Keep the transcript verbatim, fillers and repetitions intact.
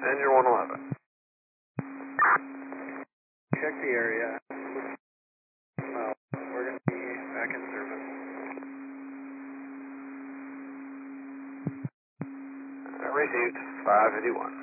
And you're one eleven. Check the area. Uh, we're going to be back in service. Received, five fifty-one.